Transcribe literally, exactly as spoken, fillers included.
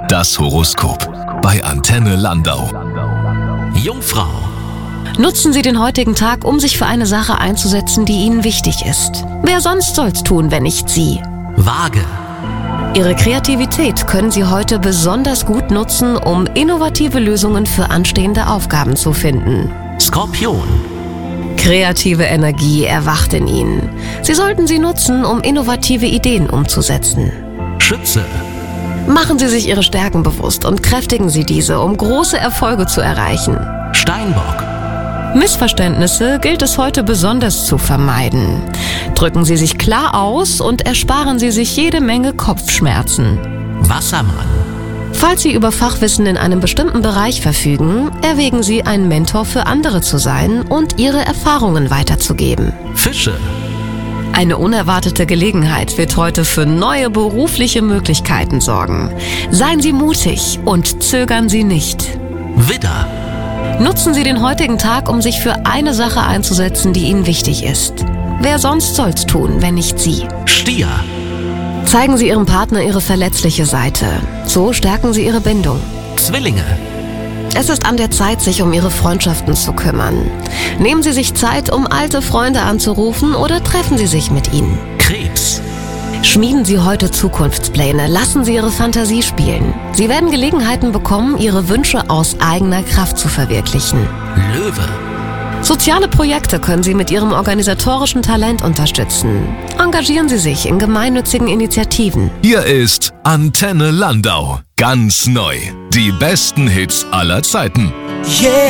Das Horoskop bei Antenne Landau. Jungfrau. Nutzen Sie den heutigen Tag, um sich für eine Sache einzusetzen, die Ihnen wichtig ist. Wer sonst soll's tun, wenn nicht Sie? Waage. Ihre Kreativität können Sie heute besonders gut nutzen, um innovative Lösungen für anstehende Aufgaben zu finden. Skorpion. Kreative Energie erwacht in Ihnen. Sie sollten sie nutzen, um innovative Ideen umzusetzen. Schütze. Machen Sie sich Ihre Stärken bewusst und kräftigen Sie diese, um große Erfolge zu erreichen. Steinbock. Missverständnisse gilt es heute besonders zu vermeiden. Drücken Sie sich klar aus und ersparen Sie sich jede Menge Kopfschmerzen. Wassermann. Falls Sie über Fachwissen in einem bestimmten Bereich verfügen, erwägen Sie, ein Mentor für andere zu sein und Ihre Erfahrungen weiterzugeben. Fische. Eine unerwartete Gelegenheit wird heute für neue berufliche Möglichkeiten sorgen. Seien Sie mutig und zögern Sie nicht. Widder. Nutzen Sie den heutigen Tag, um sich für eine Sache einzusetzen, die Ihnen wichtig ist. Wer sonst soll's tun, wenn nicht Sie? Stier. Zeigen Sie Ihrem Partner Ihre verletzliche Seite. So stärken Sie Ihre Bindung. Zwillinge. Es ist an der Zeit, sich um Ihre Freundschaften zu kümmern. Nehmen Sie sich Zeit, um alte Freunde anzurufen, oder treffen Sie sich mit ihnen. Krebs. Schmieden Sie heute Zukunftspläne, lassen Sie Ihre Fantasie spielen. Sie werden Gelegenheiten bekommen, Ihre Wünsche aus eigener Kraft zu verwirklichen. Löwe. Soziale Projekte können Sie mit Ihrem organisatorischen Talent unterstützen. Engagieren Sie sich in gemeinnützigen Initiativen. Hier ist Antenne Landau. Ganz neu. Die besten Hits aller Zeiten. Yeah.